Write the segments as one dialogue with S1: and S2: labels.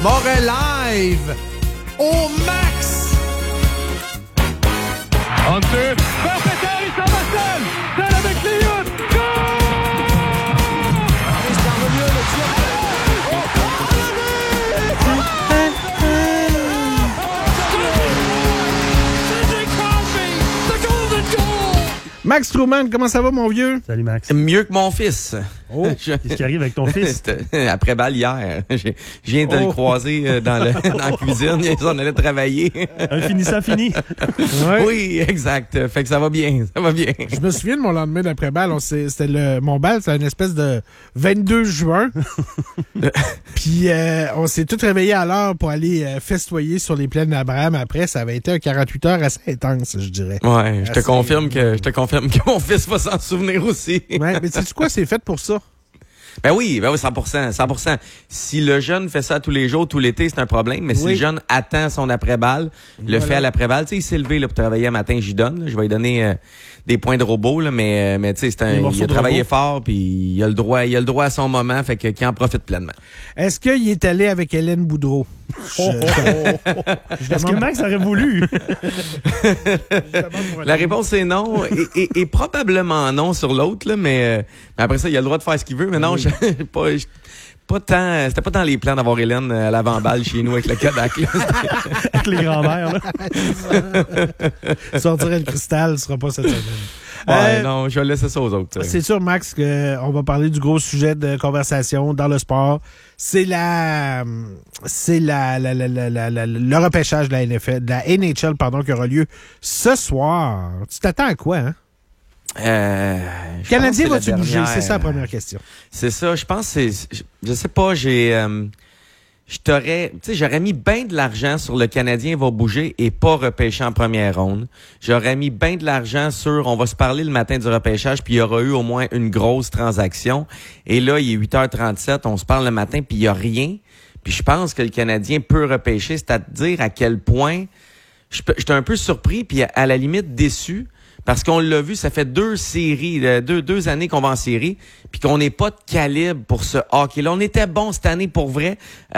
S1: Moret live au max.
S2: Hunter, Verpeter, il s'en va seul. Seul avec Lyon.
S1: Max Truman, comment ça va, mon vieux?
S3: Salut, Max.
S4: Mieux que mon fils.
S3: Oh, qu'est-ce qui arrive avec ton fils?
S4: Après balle hier. Je viens de le croiser dans la cuisine. Ils en allaient travailler.
S3: Un finissant fini.
S1: Ouais.
S4: Oui, exact. Fait que ça va bien. Ça va bien.
S1: Je me souviens de mon lendemain d'après-balle. Mon bal, c'est une espèce de 22 juin. Puis on s'est tous réveillés à l'heure pour aller festoyer sur les plaines d'Abraham. Après, ça avait été un 48 heures assez intense, je dirais.
S4: Ouais, je te confirme que mon fils va s'en souvenir aussi.
S1: Ouais, mais sais-tu quoi? C'est fait pour ça.
S4: Ben oui, 100%. Si le jeune fait ça tous les jours, tout l'été, c'est un problème. Mais si le jeune attend son après-balle, le fait à l'après-balle, tu sais, il s'est levé là, pour travailler un matin, j'y donne. Là. Je vais lui donner des points de robot, là, mais tu sais, il a travaillé fort, puis il a le droit à son moment, fait qu'il en profite pleinement.
S1: Est-ce qu'il est allé avec Hélène Boudreau?
S3: Est-ce que Max aurait voulu?
S4: La réponse est non, et probablement non sur l'autre, là, mais après ça, il a le droit de faire ce qu'il veut. Mais non, c'était pas tant les plans d'avoir Hélène à l'avant-balle chez nous avec le Kodak.
S3: Avec les grands-mères, là.
S1: Sortir le cristal, ce sera pas cette semaine.
S4: Non, je vais laisser ça aux autres.
S1: C'est sûr, Max, qu'on va parler du gros sujet de conversation dans le sport. C'est le repêchage de la NFL, de la NHL, qui aura lieu ce soir. Tu t'attends à quoi, hein? Canadien va-tu bouger? C'est ça la première question.
S4: C'est ça, je pense que je sais pas, j'aurais mis bien de l'argent sur le Canadien va bouger et pas repêcher en première ronde. J'aurais mis bien de l'argent sur, on va se parler le matin du repêchage, puis il y aura eu au moins une grosse transaction. Et là, il est 8h37, on se parle le matin, puis il y a rien. Puis je pense que le Canadien peut repêcher, c'est-à-dire à quel point j'étais un peu surpris, puis à la limite déçu. Parce qu'on l'a vu, ça fait deux années qu'on va en série, puis qu'on n'est pas de calibre pour ce hockey-là. On était bon cette année pour vrai.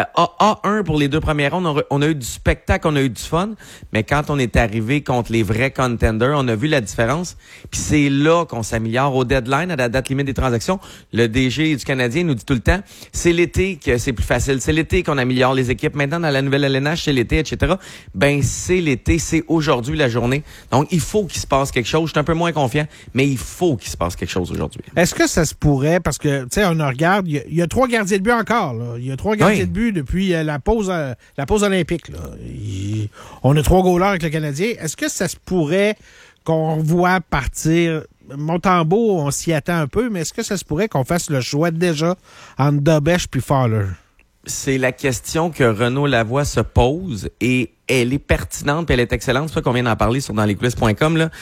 S4: A1 pour les 2 premières rondes, on a eu du spectacle, on a eu du fun, mais quand on est arrivé contre les vrais contenders, on a vu la différence. Puis c'est là qu'on s'améliore au deadline, à la date limite des transactions. Le DG du Canadien nous dit tout le temps, c'est l'été que c'est plus facile. C'est l'été qu'on améliore les équipes. Maintenant, dans la nouvelle LNH, c'est l'été, etc. Ben, c'est l'été, c'est aujourd'hui la journée. Donc, il faut qu'il se passe quelque chose. Je suis un peu moins confiant, mais il faut qu'il se passe quelque chose aujourd'hui.
S1: Est-ce que ça se pourrait, parce que, tu sais, on regarde, il y a 3 gardiens de but encore, là. Il y a 3 gardiens de but depuis la pause olympique, là. On a 3 goalers avec le Canadien. Est-ce que ça se pourrait qu'on voit partir Montembeault, on s'y attend un peu, mais est-ce que ça se pourrait qu'on fasse le choix déjà entre Dobeš puis Fowler?
S4: C'est la question que Renaud Lavoie se pose et elle est pertinente et elle est excellente. C'est pour ça qu'on vient d'en parler sur dansleScoulisses.com, là.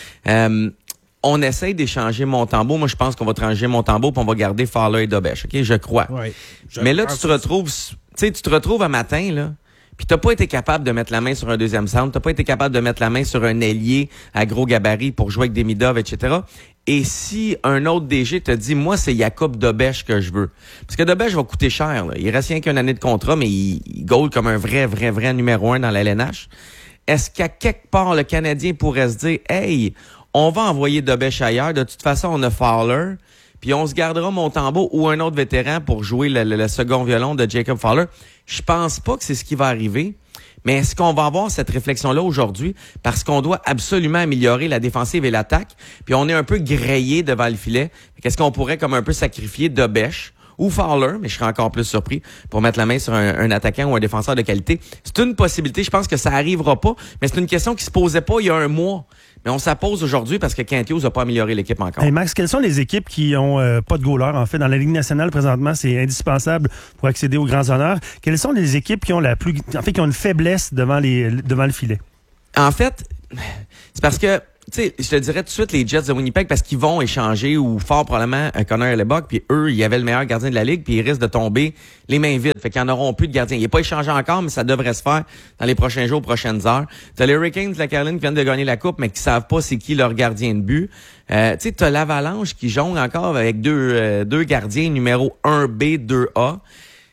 S4: On essaye d'échanger Montembeault. Moi, je pense qu'on va changer Montembeault puis on va garder Fowler et Dobeš. OK, je crois.
S1: Oui,
S4: mais là, tu te retrouves un matin, là, puis t'as pas été capable de mettre la main sur un deuxième centre, t'as pas été capable de mettre la main sur un ailier à gros gabarit pour jouer avec Demidov, etc. Et si un autre DG te dit, moi, c'est Jakub Dobeš que je veux. Parce que Dobeš va coûter cher, là. Il reste rien qu'une année de contrat, mais il goal comme un vrai numéro 1 dans la LNH. Est-ce qu'à quelque part, le Canadien pourrait se dire, hey, on va envoyer Dobeš ailleurs. De toute façon, on a Fowler. Puis on se gardera Montembeault ou un autre vétéran pour jouer le second violon de Jacob Fowler. Je pense pas que c'est ce qui va arriver. Mais est-ce qu'on va avoir cette réflexion-là aujourd'hui? Parce qu'on doit absolument améliorer la défensive et l'attaque. Puis on est un peu grillé devant le filet. Qu'est-ce qu'on pourrait comme un peu sacrifier Dobeš ou Fowler, mais je serais encore plus surpris, pour mettre la main sur un attaquant ou un défenseur de qualité. C'est une possibilité. Je pense que ça arrivera pas. Mais c'est une question qui se posait pas il y a un mois. Mais on s'appose aujourd'hui parce que Kent Hughes n'a pas amélioré l'équipe encore.
S3: Hey Max, quelles sont les équipes qui ont pas de goaler? En fait, dans la Ligue nationale, présentement, c'est indispensable pour accéder aux grands honneurs. Quelles sont les équipes qui ont qui ont une faiblesse devant le filet?
S4: En fait, c'est parce que, tu sais, je te dirais tout de suite les Jets de Winnipeg parce qu'ils vont échanger ou fort probablement Connor Hellebuyck, puis eux, ils avaient le meilleur gardien de la Ligue, puis ils risquent de tomber les mains vides. Fait qu'ils en auront plus de gardien. Il n'est pas échangé encore, mais ça devrait se faire dans les prochains jours, prochaines heures. T'as les Hurricanes de la Caroline qui viennent de gagner la Coupe, mais qui savent pas c'est qui leur gardien de but. Tu sais, t'as l'Avalanche qui jongle encore avec deux gardiens numéro 1B, 2A.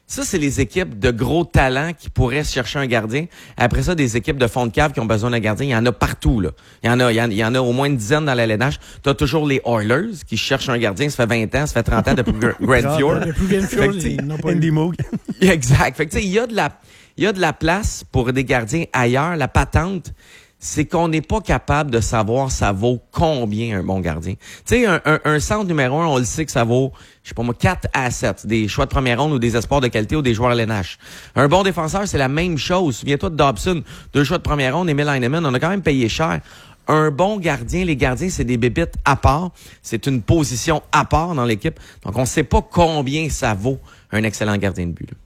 S4: Ça, c'est les équipes de gros talents qui pourraient se chercher un gardien. Après ça, des équipes de fond de cave qui ont besoin d'un gardien. Il y en a partout, là. Il y en a au moins une dizaine dans la LNH. T'as toujours les Oilers qui cherchent un gardien. Ça fait 20 ans, ça fait 30 ans depuis Grand Fjord.
S1: Depuis Grand Fjord, ils n'ont pas
S3: Andy Moog.
S4: Exact. Fait que, tu sais, il y a de la place pour des gardiens ailleurs. La patente, c'est qu'on n'est pas capable de savoir ça vaut combien un bon gardien. Tu sais, un centre numéro 1, on le sait que ça vaut, je sais pas moi, 4 assets, des choix de première ronde ou des espoirs de qualité ou des joueurs LNH. Un bon défenseur, c'est la même chose. Souviens-toi de Dobson, 2 choix de première ronde, Emil Heinemann, on a quand même payé cher. Un bon gardien, les gardiens, c'est des bébites à part. C'est une position à part dans l'équipe. Donc, on ne sait pas combien ça vaut un excellent gardien de but, là.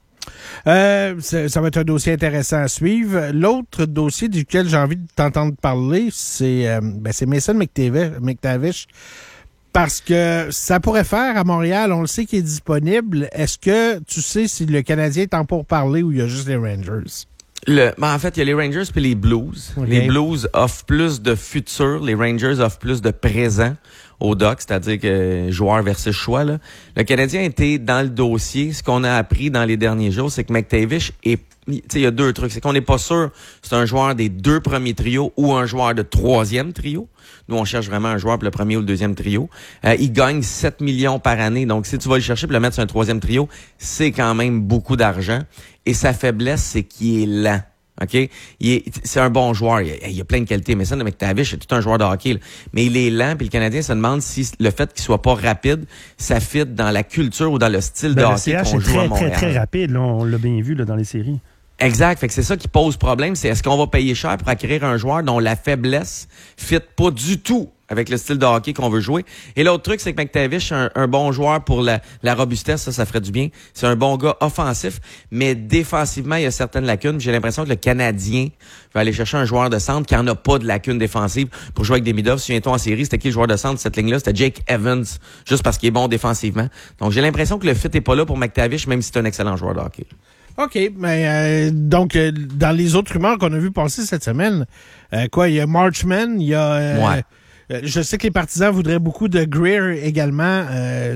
S1: Ça va être un dossier intéressant à suivre. L'autre dossier duquel j'ai envie de t'entendre parler, c'est Mason McTavish. Parce que ça pourrait faire à Montréal, on le sait qu'il est disponible. Est-ce que tu sais si le Canadien est en pourparlers ou il y a juste les Rangers?
S4: En fait, il y a les Rangers puis les Blues.
S1: Okay.
S4: Les Blues offrent plus de futur, les Rangers offrent plus de présent au doc, c'est-à-dire que joueur versus choix, là. Le Canadien était dans le dossier. Ce qu'on a appris dans les derniers jours, c'est que McTavish est, tu sais, il y a 2 trucs. C'est qu'on n'est pas sûr c'est un joueur des 2 premiers trios ou un joueur de 3e trio. Nous, on cherche vraiment un joueur pour le premier ou le 2e trio. Il gagne 7 millions par année. Donc, si tu vas le chercher pour le mettre sur un 3e trio, c'est quand même beaucoup d'argent. Et sa faiblesse, c'est qu'il est lent. OK? C'est un bon joueur. Il y a plein de qualités. Mais ça, McTavish, c'est tout un joueur de hockey, là. Mais il est lent, puis le Canadien se demande si le fait qu'il soit pas rapide, ça fit dans la culture ou dans le style de hockey qu'on joue à Montréal.
S3: C'est très rapide, là. On l'a bien vu là, dans les séries.
S4: Exact. Fait que c'est ça qui pose problème. C'est est-ce qu'on va payer cher pour acquérir un joueur dont la faiblesse fit pas du tout avec le style de hockey qu'on veut jouer. Et l'autre truc, c'est que McTavish, un bon joueur pour la robustesse, ça ferait du bien. C'est un bon gars offensif, mais défensivement, il y a certaines lacunes. J'ai l'impression que le Canadien va aller chercher un joueur de centre qui en a pas de lacunes défensives pour jouer avec Demidov. Souviens-toi en série, c'était qui le joueur de centre de cette ligne-là? C'était Jake Evans, juste parce qu'il est bon défensivement. Donc, j'ai l'impression que le fit est pas là pour McTavish, même si c'est un excellent joueur de hockey.
S1: OK, mais donc dans les autres rumeurs qu'on a vu passer cette semaine, il y a Marchman, il y a je sais que les partisans voudraient beaucoup de Greer également.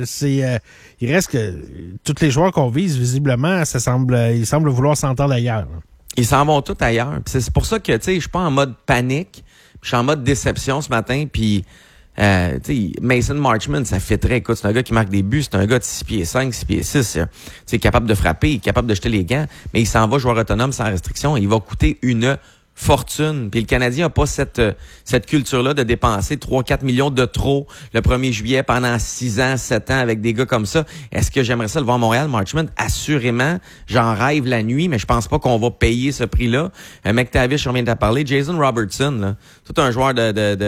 S1: Il reste que tous les joueurs qu'on vise, visiblement, ils semblent vouloir s'entendre ailleurs.
S4: Ils s'en vont tous ailleurs. Puis c'est pour ça que, tu sais, je suis pas en mode panique. Je suis en mode déception ce matin. Puis, tu sais, Mason Marchman, ça fitterait. Écoute, c'est un gars qui marque des buts. C'est un gars de 6 pieds 5, 6 pieds 6. C'est capable de frapper, il est capable de jeter les gants. Mais il s'en va joueur autonome sans restriction. Il va coûter une fortune. Puis le Canadien n'a pas cette culture-là de dépenser 3-4 millions de trop le 1er juillet pendant 6 ans, 7 ans avec des gars comme ça. Est-ce que j'aimerais ça le voir à Montréal, Marchman? Assurément, j'en rêve la nuit, mais je pense pas qu'on va payer ce prix-là. McTavish, on vient de parler. Jason Robertson, là, tout un joueur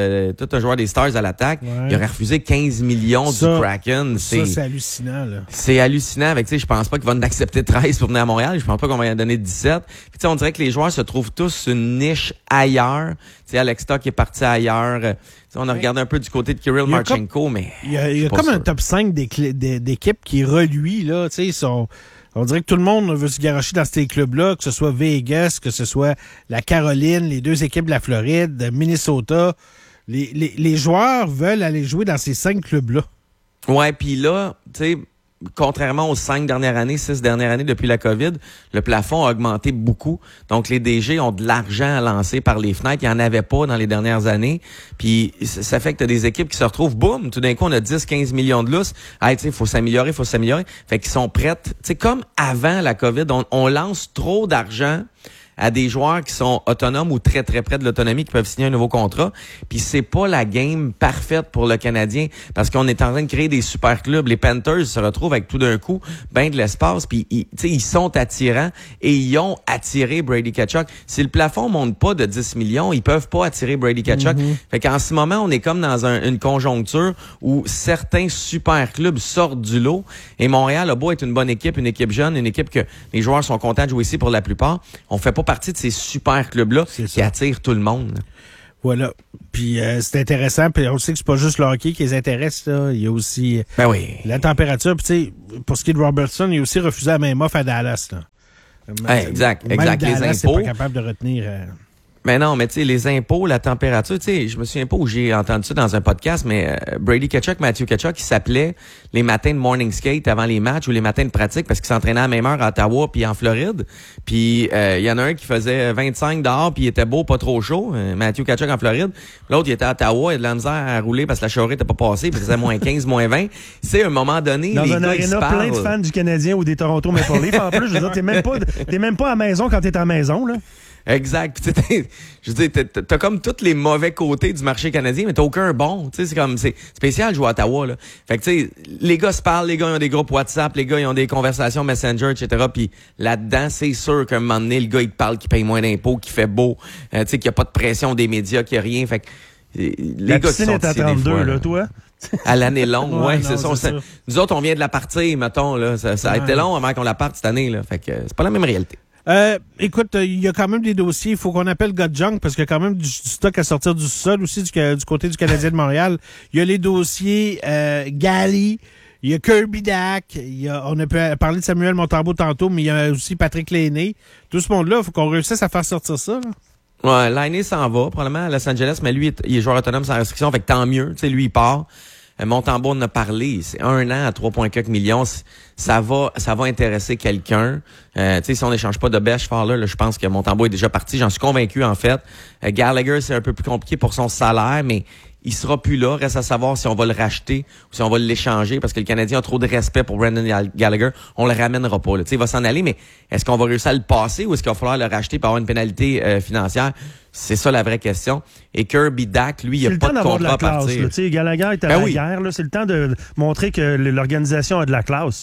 S4: des Stars à l'attaque. Ouais. Il aurait refusé 15 millions du Kraken.
S1: C'est hallucinant, là.
S4: C'est hallucinant. Avec, tu sais, je pense pas qu'il va en accepter 13 pour venir à Montréal. Je pense pas qu'on va y en donner 17. Puis, tu sais, on dirait que les joueurs se trouvent tous une niche ailleurs. Tu sais, Alex Stock est parti ailleurs. On a regardé un peu du côté de Kirill Marchenko, mais
S1: il y a comme un top 5 d'équipes qui reluit, là. Tu sais, on dirait que tout le monde veut se garocher dans ces clubs-là, que ce soit Vegas, que ce soit la Caroline, les 2 équipes de la Floride, Minnesota. Les joueurs veulent aller jouer dans ces 5 clubs-là.
S4: Ouais, puis là, tu sais, contrairement aux 6 dernières années depuis la COVID, le plafond a augmenté beaucoup. Donc, les DG ont de l'argent à lancer par les fenêtres. Il n'y en avait pas dans les dernières années. Puis, ça fait que tu as des équipes qui se retrouvent, boum, tout d'un coup, on a 10-15 millions de lousse. Hey, tu sais, il faut s'améliorer. Fait qu'ils sont prêts. Tu sais, comme avant la COVID, on lance trop d'argent à des joueurs qui sont autonomes ou très, très près de l'autonomie, qui peuvent signer un nouveau contrat. Puis c'est pas la game parfaite pour le Canadien, parce qu'on est en train de créer des super clubs. Les Panthers se retrouvent avec tout d'un coup ben de l'espace, puis ils sont attirants, et ils ont attiré Brady Tkachuk. Si le plafond monte pas de 10 millions, ils peuvent pas attirer Brady Tkachuk. Fait qu'en ce moment, on est comme dans une conjoncture où certains super clubs sortent du lot, et Montréal a beau être une bonne équipe, une équipe jeune, une équipe que les joueurs sont contents de jouer ici pour la plupart, on fait pas partie de ces super clubs-là qui attirent tout le monde.
S1: Voilà. Puis c'est intéressant. Puis on sait que c'est pas juste le hockey qui les intéresse. Là. Il y a aussi la température. Puis tu sais, pour ce qui est de Robertson, il a aussi refusé la même offre à Dallas. Là.
S4: Exact.
S1: Même Dallas,
S4: les impôts.
S1: c'est pas capable de retenir...
S4: Mais non, mais tu sais, les impôts, la température, tu sais, je me souviens pas où j'ai entendu ça dans un podcast, mais Brady Tkachuk, Matthew Tkachuk, qui s'appelait les matins de morning skate avant les matchs ou les matins de pratique parce qu'ils s'entraînaient à la même heure à Ottawa puis en Floride. Puis il y en a un qui faisait 25 dehors puis il était beau, pas trop chaud, Matthew Tkachuk en Floride. L'autre, il était à Ottawa, il a de la misère à rouler parce que la charrue était pas passée, puis il faisait moins 15, moins 20. C'est à un moment donné,
S3: dans
S4: les
S3: un
S4: gars, ils se
S3: aréna plein de
S4: parlent.
S3: fans du Canadien ou des Toronto Maple Leafs. En plus, je veux dire, t'es même pas à la maison quand t'es à la maison, là.
S4: Exact. Puis, tu sais, je veux dire, t'as comme tous les mauvais côtés du marché canadien, mais t'as aucun bon. Tu sais, c'est spécial jouer à Ottawa, là. Fait que, tu sais, les gars se parlent, les gars ils ont des groupes WhatsApp, les gars ils ont des conversations Messenger, etc. Puis là-dedans, c'est sûr qu'à un moment donné, le gars il te parle qu'il paye moins d'impôts, qu'il fait beau, tu sais, qu'il n'y a pas de pression des médias, qu'il n'y a rien. Fait que les
S3: la
S4: gars qui
S3: piscine
S4: sont
S3: est à
S4: ici, des
S3: 32,
S4: fois,
S3: là, toi?
S4: à l'année longue, ouais,
S1: non,
S4: c'est ça. Nous autres, on vient de la partir, mettons, là. Ça a été long avant qu'on la parte cette année, là. Fait que c'est pas la même réalité.
S1: Écoute, il y a quand même des dossiers. Il faut qu'on appelle God Junk parce qu'il y a quand même du stock à sortir du sol aussi du côté du Canadien de Montréal. Il y a les dossiers Gally, il y a Kirby Dack, on a parlé de Samuel Montembeault tantôt, mais il y a aussi Patrick Laine. Tout ce monde-là, il faut qu'on réussisse à faire sortir ça. Là.
S4: Ouais, Laine s'en va, probablement à Los Angeles, mais lui, il est joueur autonome sans restriction, fait que tant mieux. Tu sais, lui, il part. Montembeault en a parlé. C'est 1 an à 3,4 millions. Ça va intéresser quelqu'un. Tu sais, si on n'échange pas de bêche fort là, je pense que Montembeault est déjà parti. J'en suis convaincu, en fait. Gallagher, c'est un peu plus compliqué pour son salaire, mais il sera plus là. Reste à savoir si on va le racheter ou si on va l'échanger parce que le Canadien a trop de respect pour Brendan Gallagher. On le ramènera pas, là. Tu sais, il va s'en aller, mais est-ce qu'on va réussir à le passer ou est-ce qu'il va falloir le racheter pour avoir une pénalité financière? C'est ça la vraie question. Et Kirby Dack, lui, il n'y a pas de contrat à partir.
S3: Tu sais, Gallagher est à la guerre, là. C'est le temps de montrer que l'organisation a de la classe.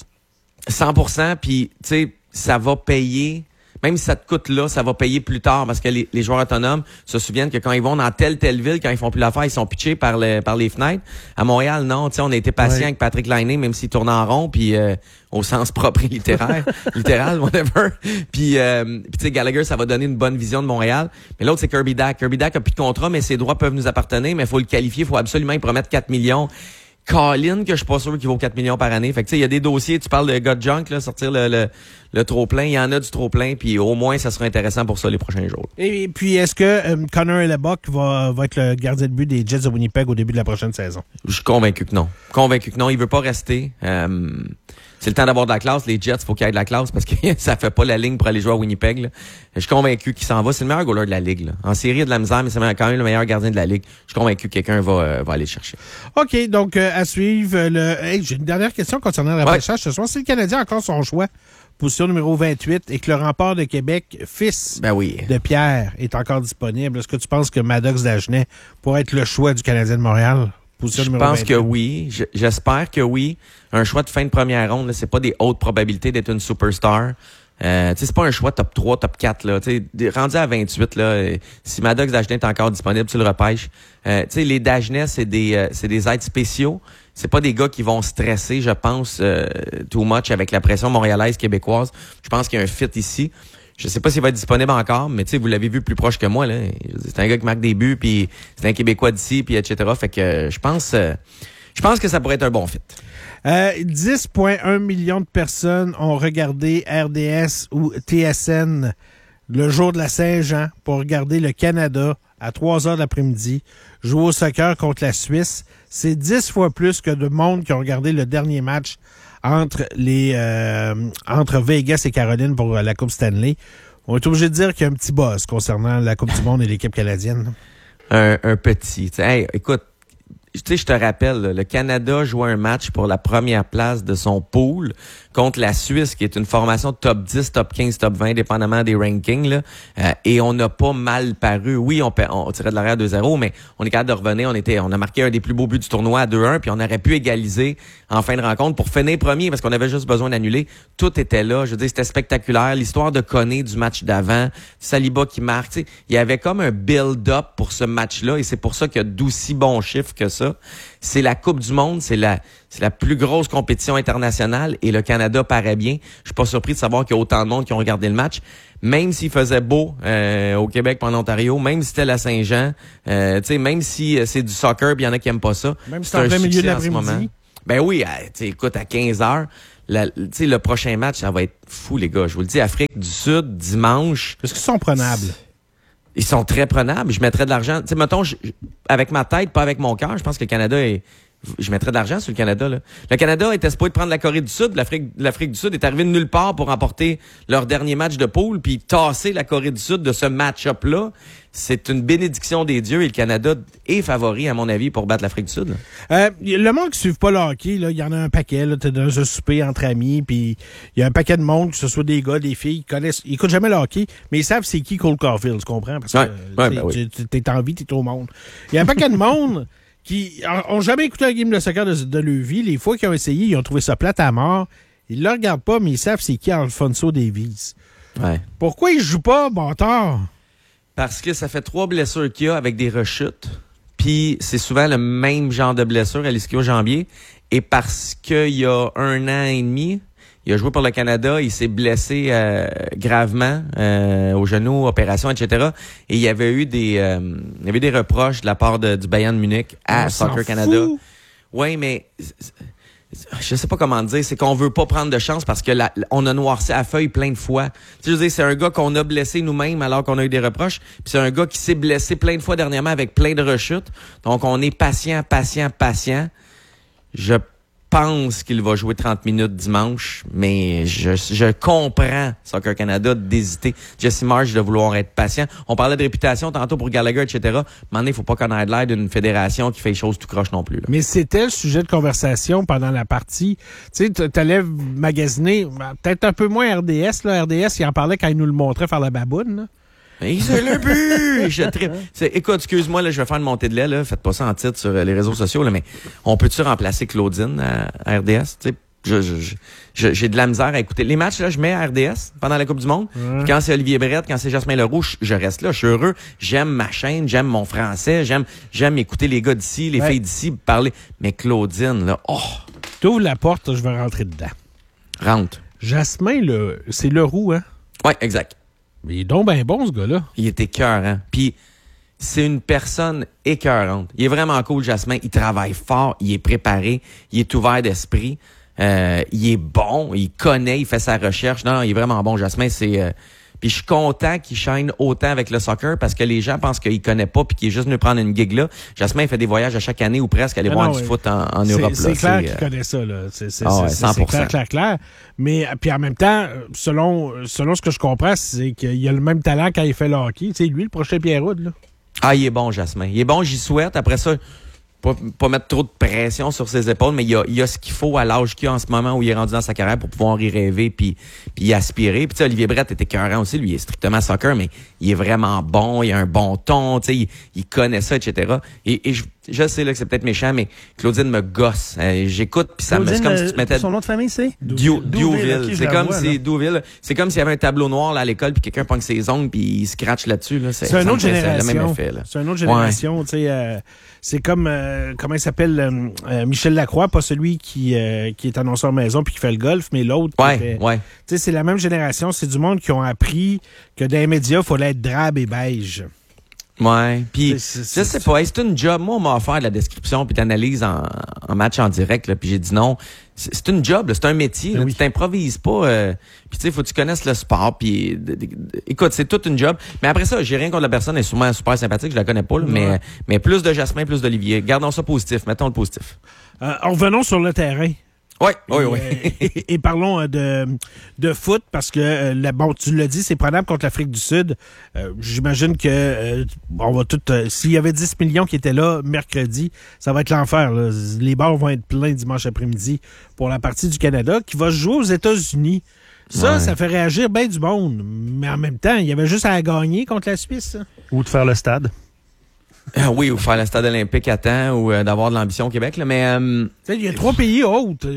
S4: 100%, puis tu sais, ça va payer. Même si ça te coûte là, ça va payer plus tard parce que les joueurs autonomes se souviennent que quand ils vont dans telle ville, quand ils font plus l'affaire, ils sont pitchés par les fenêtres. À Montréal, non, tu sais, on a été patient avec Patrick Laine, même s'il tourne en rond, puis au sens propre et littéral, whatever. Puis tu sais, Gallagher, ça va donner une bonne vision de Montréal. Mais l'autre, c'est Kirby Dack. Kirby Dack a plus de contrat, mais ses droits peuvent nous appartenir, mais il faut le qualifier, il faut absolument y promettre 4 millions. Colin, que je suis pas sûr qu'il vaut 4 millions par année. Fait que tu sais, il y a des dossiers, tu parles de God Junk, là, sortir le trop-plein. Il y en a du trop-plein, puis au moins, ça sera intéressant pour ça les prochains jours.
S1: Et puis, est-ce que Connor Hellebuyck va être le gardien de but des Jets de Winnipeg au début de la prochaine saison? Je
S4: suis convaincu que non. Il veut pas rester. C'est le temps d'avoir de la classe. Les Jets, faut qu'il y ait de la classe parce que ça fait pas la ligne pour aller jouer à Winnipeg, là. Je suis convaincu qu'il s'en va. C'est le meilleur goaler de la Ligue, là. En série, il y a de la misère, mais c'est quand même le meilleur gardien de la Ligue. Je suis convaincu que quelqu'un va aller le chercher.
S1: OK, donc à suivre. J'ai une dernière question concernant le repêchage ce soir. Si le Canadien a encore son choix, position numéro 28, et que le rempart de Québec, fils de Pierre, est encore disponible, est-ce que tu penses que Maddox Dagenet pourrait être le choix du Canadien de Montréal?
S4: Je pense que oui. J'espère que oui. Un choix de fin de première ronde, là, c'est pas des hautes probabilités d'être une superstar. C'est pas un choix top 3, top 4. Là, rendu à 28, là, si Maddox Dagenet est encore disponible, tu le repêches. Les Dagenet, c'est des aides spéciaux. C'est pas des gars qui vont stresser, je pense, too much avec la pression montréalaise, québécoise. Je pense qu'il y a un fit ici. Je sais pas s'il va être disponible encore, mais vous l'avez vu plus proche que moi, là. C'est un gars qui marque des buts, puis c'est un Québécois d'ici, puis etc. Fait que je pense que ça pourrait être un bon fit.
S1: 10,1 millions de personnes ont regardé RDS ou TSN le jour de la Saint-Jean pour regarder le Canada à 3 heures de l'après-midi jouer au soccer contre la Suisse. C'est 10 fois plus que de monde qui ont regardé le dernier match entre Vegas et Caroline pour la Coupe Stanley. On est obligé de dire qu'il y a un petit buzz concernant la Coupe du Monde et l'équipe canadienne.
S4: Un petit. Hey, écoute, je te rappelle, le Canada jouait un match pour la première place de son pool contre la Suisse, qui est une formation top 10, top 15, top 20, dépendamment des rankings, là. Et on n'a pas mal paru. Oui, on tirait de l'arrière 2-0, mais on est capable de revenir. On a marqué un des plus beaux buts du tournoi à 2-1, puis on aurait pu égaliser en fin de rencontre pour finir premier, parce qu'on avait juste besoin d'annuler. Tout était là. Je veux dire, c'était spectaculaire. L'histoire de Koné du match d'avant, Saliba qui marque, tu sais, il y avait comme un build-up pour ce match-là, et c'est pour ça qu'il y a d'aussi bons chiffres que ça. C'est la Coupe du Monde, c'est la plus grosse compétition internationale et le Canada paraît bien. Je suis pas surpris de savoir qu'il y a autant de monde qui ont regardé le match. Même s'il faisait beau au Québec et en Ontario, même si c'était la Saint-Jean, même si c'est du soccer, puis il y en a qui aiment pas ça.
S1: Même si c'est en plein milieu de l'après-midi.
S4: Ben oui, écoute, à 15h, le prochain match, ça va être fou, les gars. Je vous le dis, Afrique du Sud, dimanche.
S1: Est-ce qu'ils sont prenables?
S4: Ils sont très prenables. Je mettrais de l'argent. Tu sais, mettons, avec ma tête, pas avec mon cœur, je pense que le Canada je mettrais de l'argent sur le Canada, là. Le Canada était supposé prendre la Corée du Sud. L'Afrique du Sud est arrivé de nulle part pour remporter leur dernier match de poule, puis tasser la Corée du Sud de ce match-up-là. C'est une bénédiction des dieux et le Canada est favori, à mon avis, pour battre l'Afrique du Sud.
S1: Le monde qui ne suit pas le hockey, il y en a un paquet. T'es dans un souper entre amis, puis il y a un paquet de monde, que ce soit des gars, des filles, ils écoutent jamais le hockey, mais ils savent c'est qui Cole Caulfield, tu comprends? Parce que t'es en vie, t'es au monde. Il y a un paquet de monde qui ont jamais écouté un game de soccer de leur vie. Les fois qu'ils ont essayé, ils ont trouvé ça plate à mort. Ils le regardent pas, mais ils savent c'est qui Alphonso Davies.
S4: Ouais.
S1: Pourquoi il joue pas, bâtard?
S4: Parce que ça fait 3 blessures qu'il y a avec des rechutes. Puis c'est souvent le même genre de blessure à l'ischio-jambier. Et parce qu'il y a 1 an et demi, il a joué pour le Canada, il s'est blessé gravement au genou, opération, etc. Et il y avait eu des reproches de la part du Bayern Munich à Soccer Canada. Oui, mais je sais pas comment dire, c'est qu'on veut pas prendre de chance parce que on a noirci à feuille plein de fois. Tu sais, je veux dire, c'est un gars qu'on a blessé nous-mêmes alors qu'on a eu des reproches. Puis c'est un gars qui s'est blessé plein de fois dernièrement avec plein de rechutes. Donc on est patient. Je pense qu'il va jouer 30 minutes dimanche, mais je comprends Soccer Canada d'hésiter. Jesse Marsh de vouloir être patient. On parlait de réputation tantôt pour Gallagher, etc. Mais il faut pas qu'on ait l'air d'une fédération qui fait les choses tout croche non plus. Là.
S1: Mais c'était le sujet de conversation pendant la partie. Tu sais, t'allais magasiner, peut-être un peu moins RDS. Là. RDS, il en parlait quand il nous le montrait faire la baboune. Là.
S4: Mais c'est le but! Je tripe. Écoute, excuse-moi, là, je vais faire une montée de lait, là. Faites pas ça en titre sur les réseaux sociaux, là, mais on peut-tu remplacer Claudine à RDS? Tu sais, j'ai de la misère à écouter. Les matchs, là, je mets à RDS pendant la Coupe du Monde. Puis quand c'est Olivier Brett, quand c'est Jasmin Leroux, je reste là, je suis heureux. J'aime ma chaîne, j'aime mon français, j'aime écouter les gars d'ici, les filles d'ici parler. Mais Claudine, là,
S1: T'ouvres la porte, je vais rentrer dedans.
S4: Rentre.
S1: Jasmin, c'est Leroux, hein?
S4: Ouais, exact.
S1: Mais il est donc bien bon, ce gars-là. Il
S4: est écœurant. Puis, c'est une personne écœurante. Il est vraiment cool, Jasmin. Il travaille fort, il est préparé, il est ouvert d'esprit. Il est bon, il connaît, il fait sa recherche. Non, il est vraiment bon, Jasmin. Puis je suis content qu'il shine autant avec le soccer parce que les gens pensent qu'il connaît pas puis qu'il est juste venu prendre une gig là. Jasmin il fait des voyages à chaque année ou presque aller voir du foot en Europe.
S1: C'est clair qu'il connaît ça. Là. C'est
S4: 100%.
S1: clair. Mais puis en même temps, selon ce que je comprends, c'est qu'il a le même talent quand il fait le hockey. Tu sais, lui, le prochain Pierre-Houd, là.
S4: Ah, il est bon, Jasmin. Il est bon, j'y souhaite. Après ça, pas mettre trop de pression sur ses épaules, mais il y a ce qu'il faut à l'âge qu'il a en ce moment où il est rendu dans sa carrière pour pouvoir y rêver puis y aspirer. Puis tu sais, Olivier Brett était écœurant aussi, lui, il est strictement soccer, mais il est vraiment bon, il a un bon ton, tu sais, il connaît ça, etc. Et je sais là que c'est peut-être méchant, mais Claudine me gosse. J'écoute puis ça me c'est comme si tu mettais
S3: son nom de famille c'est
S4: Douville. C'est comme si Douville, c'est comme s'il y avait un tableau noir là à l'école puis quelqu'un pogne ses ongles puis il scratch là-dessus là,
S1: c'est une autre génération.
S4: C'est le même effet, là.
S1: C'est une autre génération, tu sais c'est comme comment il s'appelle Michel Lacroix, pas celui qui est annonceur maison puis qui fait le golf, mais l'autre
S4: ouais.
S1: Tu sais c'est la même génération, c'est du monde qui ont appris que dans les médias, il fallait être drabe et beige.
S4: Ouais, puis je sais pas, c'est une job. Moi, on m'a offert de la description puis d'analyse en match en direct, là, puis j'ai dit non. C'est une job, là, c'est un métier. Là, tu t'improvises pas. Puis tu sais, faut que tu connaisses le sport. Puis écoute, c'est toute une job. Mais après ça, j'ai rien contre la personne. Elle est sûrement super sympathique. Je la connais pas, là, mais plus de Jasmin, plus d'Olivier. Gardons ça positif. Mettons le positif.
S1: Revenons sur le terrain.
S4: Oui.
S1: Et parlons de foot parce que bon, tu l'as dit, c'est prenable contre l'Afrique du Sud. J'imagine que on va tout. S'il y avait 10 millions qui étaient là mercredi, ça va être l'enfer. Là. Les bars vont être pleins dimanche après-midi pour la partie du Canada qui va se jouer aux États-Unis. Ça fait réagir bien du monde. Mais en même temps, il y avait juste à gagner contre la Suisse.
S3: Ou de faire le stade.
S4: Oui, ou faire le stade olympique à temps ou d'avoir de l'ambition au Québec. Là, mais
S1: il y a 3 pays autres.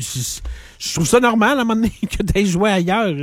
S1: Je trouve ça normal à un moment donné que tu aies joué ailleurs.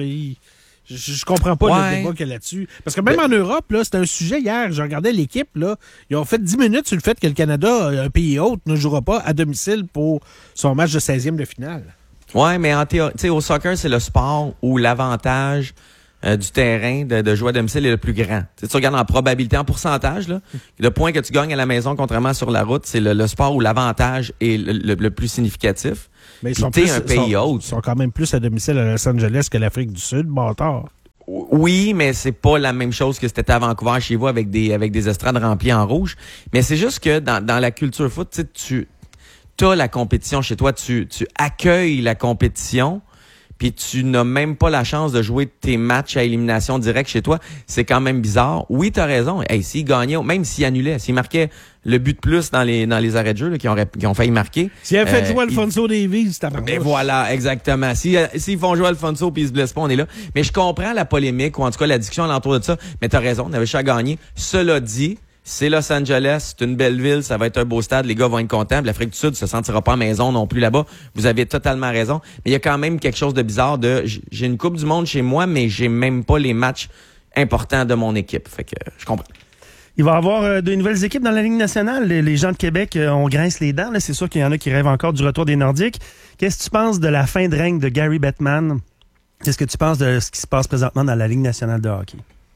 S1: Je comprends pas le débat qu'il y a là-dessus. Parce que même en Europe, là, c'était un sujet hier. Je regardais l'équipe, là. Ils ont fait 10 minutes sur le fait que le Canada, un pays autre, ne jouera pas à domicile pour son match de 16e de finale.
S4: Oui, mais en théorie, tu sais, au soccer, c'est le sport où l'avantage du terrain de jouer à domicile est le plus grand. Tu regardes en probabilité, en pourcentage, là, le point que tu gagnes à la maison contrairement sur la route, c'est le sport où l'avantage est le plus significatif.
S1: Mais ils sont quand même plus à domicile à Los Angeles que l'Afrique du Sud, bâtard.
S4: Oui, mais c'est pas la même chose que c'était à Vancouver chez vous avec des estrades remplies en rouge. Mais c'est juste que dans la culture foot, tu as la compétition chez toi, tu accueilles la compétition, puis tu n'as même pas la chance de jouer tes matchs à élimination directe chez toi. C'est quand même bizarre. Oui, t'as raison. Hey, s'il gagnait, même s'il annulait, s'il marquait le but de plus dans les arrêts de jeu là, qui ont failli marquer.
S1: S'il avait fait jouer Alfonso Davies, c'était
S4: Ben voilà, exactement. S'ils font jouer Alfonso puis ils se blessent pas, on est là. Mais je comprends la polémique ou en tout cas la discussion alentour de ça. Mais t'as raison, on avait juste à gagner. Cela dit, c'est Los Angeles, c'est une belle ville, ça va être un beau stade, les gars vont être contents. L'Afrique du Sud se sentira pas à maison non plus là-bas. Vous avez totalement raison. Mais il y a quand même quelque chose de bizarre j'ai une Coupe du Monde chez moi, mais j'ai même pas les matchs importants de mon équipe. Fait que je comprends.
S3: Il va y avoir de nouvelles équipes dans la Ligue nationale. Les gens de Québec, on grince les dents. Là. C'est sûr qu'il y en a qui rêvent encore du retour des Nordiques. Qu'est-ce que tu penses de la fin de règne de Gary Bettman? Qu'est-ce que tu penses de ce qui se passe présentement dans la Ligue nationale de hockey?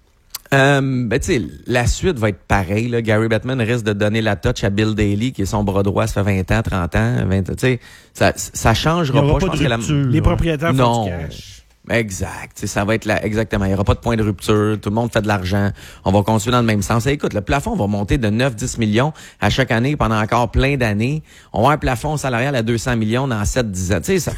S4: Tu sais, la suite va être pareille. Là. Gary Bettman risque de donner la touch à Bill Daly, qui est son bras droit, ça fait 20 ans, 30 ans. Tu sais, ça changera pas. Je pense que
S1: les propriétaires font du cash.
S4: Exact. T'sais, ça va être là, exactement. Il n'y aura pas de point de rupture. Tout le monde fait de l'argent. On va continuer dans le même sens. Et écoute, le plafond va monter de 9-10 millions à chaque année pendant encore plein d'années. On va avoir un plafond salarial à 200 millions dans 7-10 ans. Tu sais,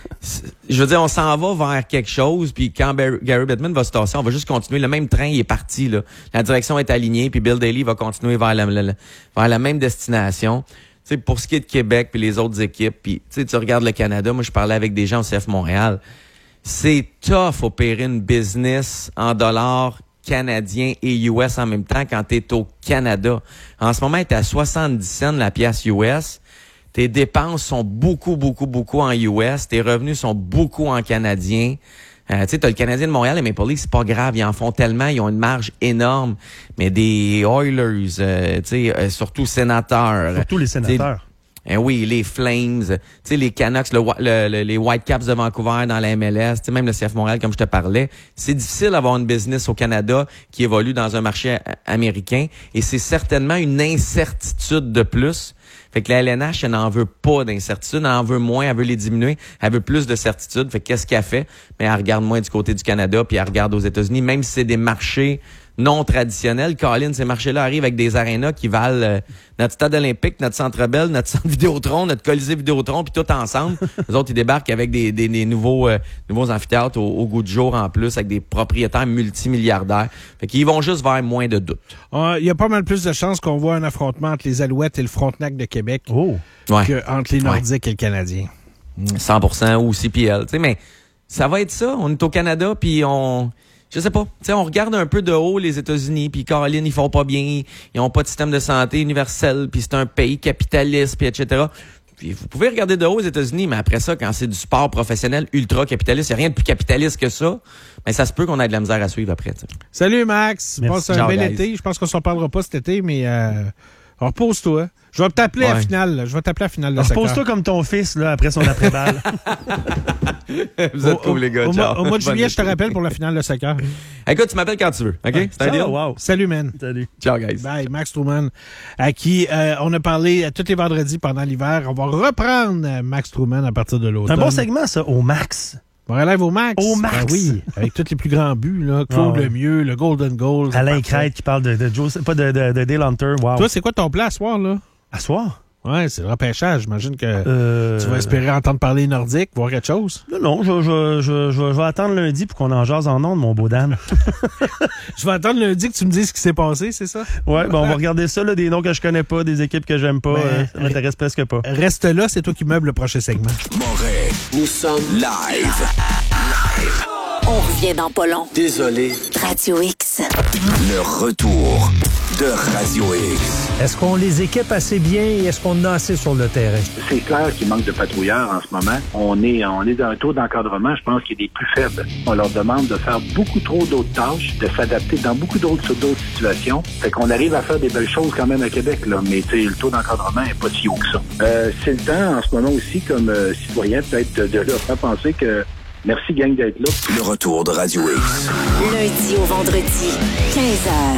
S4: je veux dire, on s'en va vers quelque chose. Puis quand Gary Bettman va se tasser, on va juste continuer. Le même train, il est parti. Là. La direction est alignée. Puis Bill Daly va continuer vers la même destination. Tu sais, pour ce qui est de Québec puis les autres équipes. Puis tu regardes le Canada. Moi, je parlais avec des gens au CF Montréal. C'est tough opérer une business en dollars canadiens et US en même temps quand t'es au Canada. En ce moment, t'es à 70 cents la pièce US. Tes dépenses sont beaucoup en US. Tes revenus sont beaucoup en canadien. Tu sais, t'as le Canadien de Montréal et Maple Leafs, c'est pas grave. Ils en font tellement. Ils ont une marge énorme. Mais des Oilers, surtout sénateurs.
S3: Surtout les sénateurs.
S4: Oui, les Flames, tu sais, les Canucks, les Whitecaps de Vancouver dans la MLS, tu sais, même le CF Montréal, comme je te parlais. C'est difficile d'avoir une business au Canada qui évolue dans un marché américain et c'est certainement une incertitude de plus. Fait que la LNH, elle n'en veut pas d'incertitude, elle en veut moins, elle veut les diminuer, elle veut plus de certitude. Fait que qu'est-ce qu'elle fait? Mais elle regarde moins du côté du Canada puis elle regarde aux États-Unis, même si c'est des marchés non traditionnels. Colin, ces marchés-là arrivent avec des arénas qui valent notre stade olympique, notre centre Bell, notre centre Vidéotron, notre Colisée Vidéotron, puis tout ensemble. Les autres, ils débarquent avec des nouveaux amphithéâtres au goût du jour en plus, avec des propriétaires multimilliardaires. Fait qu'ils vont juste vers moins de doutes.
S1: Il y a pas mal plus de chances qu'on voit un affrontement entre les Alouettes et le Frontenac de Québec qu'entre les Nordiques et le Canadien.
S4: 100% ou CPL. Tu sais, mais ça va être ça. On est au Canada, puis je sais pas. Tu sais, on regarde un peu de haut les États-Unis, puis Caroline, ils font pas bien, ils ont pas de système de santé universel, puis c'est un pays capitaliste, puis etc. Puis vous pouvez regarder de haut les États-Unis, mais après ça, quand c'est du sport professionnel ultra capitaliste, il n'y a rien de plus capitaliste que ça. Mais ça se peut qu'on ait de la misère à suivre après. T'sais.
S1: Salut Max, passe un bel été. Je pense qu'on s'en parlera pas cet été, mais repose-toi. Je vais t'appeler à la finale. Je vais t'appeler à la finale de soccer.
S3: Repose-toi comme ton fils là après son après-balle.
S4: Vous êtes cool, les gars. Ciao.
S1: Au mois de juillet, je te rappelle pour la finale de soccer.
S4: Écoute, tu m'appelles quand tu veux. OK? C'est un deal?
S3: Wow.
S1: Salut, man.
S3: Salut.
S4: Ciao, guys.
S1: Bye. Max Truman, à qui on a parlé tous les vendredis pendant l'hiver. On va reprendre Max Truman à partir de l'automne.
S3: Un bon segment, ça, au Max.
S1: On relève au Max.
S3: Au Max.
S1: Ben oui, avec tous les plus grands buts, là. Claude Lemieux, le Golden Goal.
S3: Alain Crête qui parle de Dale Hunter. Wow.
S1: Toi, c'est quoi ton plan à soir, là?
S3: À soir?
S1: Ouais, c'est le repêchage. J'imagine que tu vas espérer entendre parler nordique, voir quelque chose.
S3: Non, je vais attendre lundi pour qu'on en jase en ondes, mon beau Dan.
S1: Je vais attendre lundi que tu me dises ce qui s'est passé, c'est ça?
S3: Ouais, on va regarder ça, là, des noms que je connais pas, des équipes que j'aime pas. Ça m'intéresse presque pas.
S1: Reste là, c'est toi qui meubles le prochain segment.
S5: Moret, nous sommes live.
S6: On revient dans pas long.
S5: Désolé.
S6: Radio X.
S5: Le retour de Radio X.
S7: Est-ce qu'on les équipe assez bien et est-ce qu'on en a assez sur le terrain?
S8: C'est clair qu'il manque de patrouilleurs en ce moment. On est dans un taux d'encadrement, je pense, qui est des plus faibles. On leur demande de faire beaucoup trop d'autres tâches, de s'adapter dans beaucoup d'autres situations. Fait qu'on arrive à faire des belles choses quand même à Québec, là. Mais le taux d'encadrement n'est pas si haut que ça. C'est le temps en ce moment aussi, comme citoyen, peut-être de leur faire penser que merci, gang, d'être là.
S5: Le retour de Radio X.
S6: Lundi au vendredi, 15h.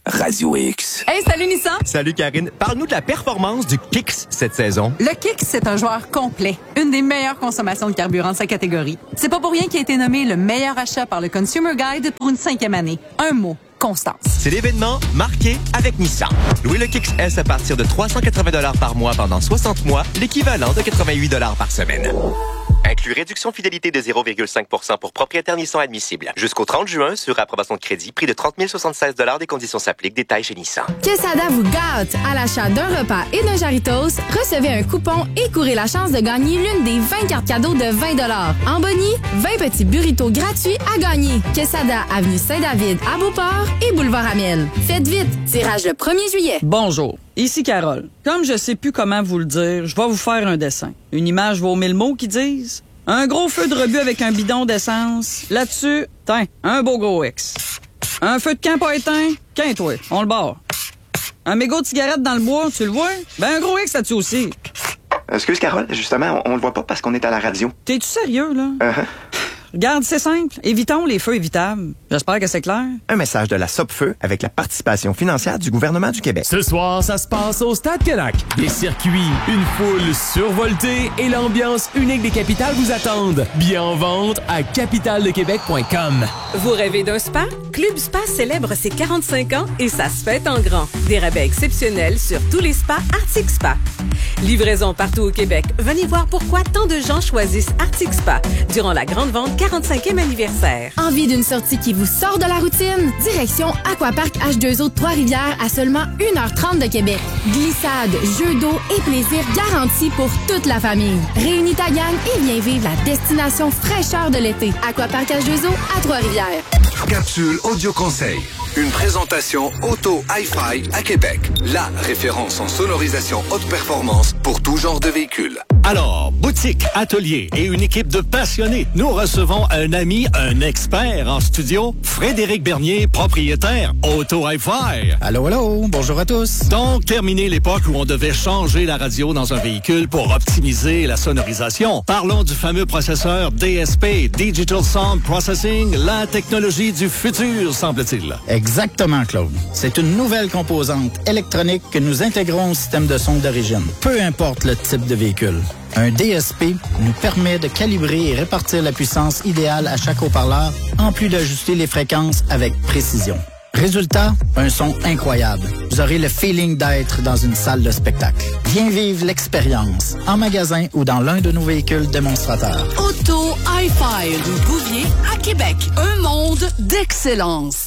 S5: Radio X.
S9: Hey, salut Nissan!
S10: Salut Karine. Parle-nous de la performance du Kicks cette saison.
S9: Le Kicks, c'est un joueur complet. Une des meilleures consommations de carburant de sa catégorie. C'est pas pour rien qu'il a été nommé le meilleur achat par le Consumer Guide pour une 5e année. Un mot. Constance.
S10: C'est l'événement marqué avec Nissan. Louez le Kicks S à partir de 380 $ par mois pendant 60 mois, l'équivalent de 88 $ par semaine. Inclut réduction fidélité de 0,5% pour propriétaire Nissan admissible. Jusqu'au 30 juin, sur approbation de crédit, prix de 30 076 $. Des conditions s'appliquent. Détails chez Nissan.
S11: Quesada vous gâte. À l'achat d'un repas et d'un Jarritos, recevez un coupon et courez la chance de gagner l'une des 20 cartes cadeaux de 20 $. En boni, 20 petits burritos gratuits à gagner. Quesada, avenue Saint-David à Beauport et boulevard Amiel. Faites vite, tirage le 1er juillet.
S12: Bonjour, ici Carole. Comme je sais plus comment vous le dire, je vais vous faire un dessin. Une image vaut 1000 mots qui disent... Un gros feu de rebut avec un bidon d'essence. Là-dessus, tiens, un beau gros X. Un feu de camp pas éteint, qu'un-toi, on le barre. Un mégot de cigarette dans le bois, tu le vois? Ben un gros X là-dessus aussi.
S13: Excuse Carole, justement, on le voit pas parce qu'on est à la radio.
S12: T'es-tu sérieux, là? Regarde, c'est simple. Évitons les feux évitables. J'espère que c'est clair.
S13: Un message de la Sopfeu avec la participation financière du gouvernement du Québec.
S14: Ce soir, ça se passe au Stade Canac. Des circuits, une foule survoltée et l'ambiance unique des capitales vous attendent. Billets en vente à capitaledequebec.com.
S15: Vous rêvez d'un spa? Club Spa célèbre ses 45 ans et ça se fête en grand. Des rabais exceptionnels sur tous les spas Arctic Spa. Livraison partout au Québec. Venez voir pourquoi tant de gens choisissent Arctic Spa durant la grande vente 45e anniversaire.
S11: Envie d'une sortie qui vous sort de la routine? Direction Aquapark H2O de Trois-Rivières à seulement 1h30 de Québec. Glissade, jeux d'eau et plaisir garantis pour toute la famille. Réunis ta gang et viens vivre la destination fraîcheur de l'été. Aquapark H2O à Trois-Rivières.
S5: Capsule Audio Conseil. Une présentation Auto Hi-Fi à Québec. La référence en sonorisation haute performance pour tout genre de véhicule.
S16: Alors, boutique, atelier et une équipe de passionnés. Nous recevons un ami, un expert en studio, Frédéric Bernier, propriétaire Auto Hi-Fi.
S17: Allô, allô, bonjour à tous.
S16: Donc, terminé l'époque où on devait changer la radio dans un véhicule pour optimiser la sonorisation. Parlons du fameux processeur DSP, Digital Sound Processing, la technologie du futur, semble-t-il.
S17: Exactement, Claude. C'est une nouvelle composante électronique que nous intégrons au système de son d'origine, peu importe le type de véhicule. Un DSP nous permet de calibrer et répartir la puissance idéale à chaque haut-parleur, en plus d'ajuster les fréquences avec précision. Résultat, un son incroyable. Vous aurez le feeling d'être dans une salle de spectacle. Viens vivre l'expérience en magasin ou dans l'un de nos véhicules démonstrateurs.
S18: Auto Hi-Fi, rue Bouvier à Québec. Un monde d'excellence.